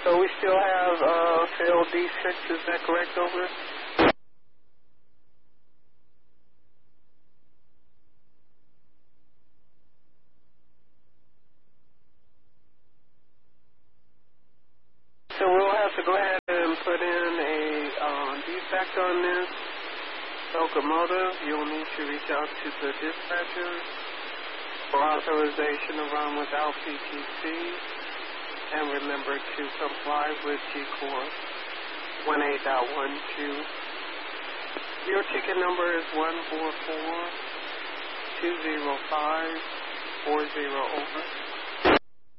So we still have failed D6, is that correct, over? So we'll have to go ahead and put in a defect on this locomotive. You'll need to reach out to the dispatcher for authorization to run without PTC. And remember to comply with G-Corps 18.12. Your ticket number is 144-205-40, over.